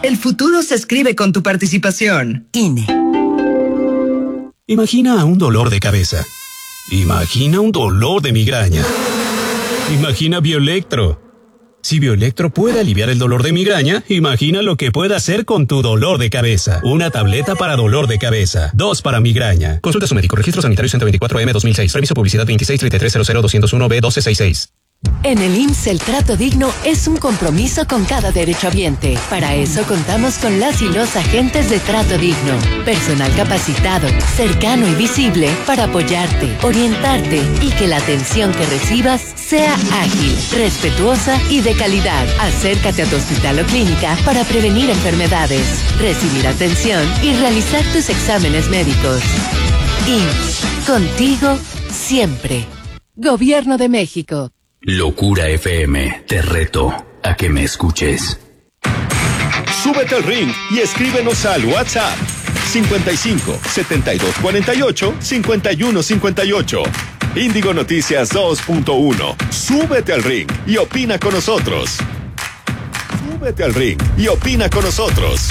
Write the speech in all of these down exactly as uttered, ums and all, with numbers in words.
El futuro se escribe con tu participación. I N E. Imagina un dolor de cabeza. Imagina un dolor de migraña. Imagina Bioelectro. Si Bioelectro puede aliviar el dolor de migraña, imagina lo que puede hacer con tu dolor de cabeza. Una tableta para dolor de cabeza. Dos para migraña. Consulta a su médico. Registro sanitario ciento veinticuatro M dos mil seis. Permiso publicidad veintiséis treinta y tres cero cero doscientos uno B doce sesenta y seis. En el I M S S el trato digno es un compromiso con cada derechohabiente. Para eso contamos con las y los agentes de trato digno. Personal capacitado, cercano y visible para apoyarte, orientarte y que la atención que recibas sea ágil, respetuosa y de calidad. Acércate a tu hospital o clínica para prevenir enfermedades, recibir atención y realizar tus exámenes médicos. I M S S, contigo siempre. Gobierno de México. Locura F M, te reto a que me escuches. Súbete al ring y escríbenos al WhatsApp cincuenta y cinco, setenta y dos cuarenta y ocho, cincuenta y uno cincuenta y ocho. Índigo Noticias dos punto uno. Súbete al ring y opina con nosotros. Súbete al ring y opina con nosotros.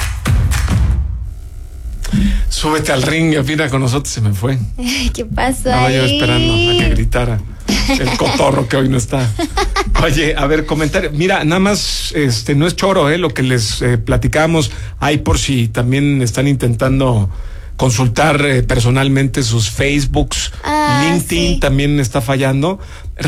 Súbete al ring y opina con nosotros. Se me fue. ¿Qué pasó? Estaba ahí? yo esperando a que gritara el cotorro que hoy no está. Oye, a ver, comentario. Mira, nada más, este, no es choro, eh, lo que les eh, platicamos. Ahí por si también están intentando consultar eh, personalmente sus Facebooks. Ah, LinkedIn sí. también está fallando.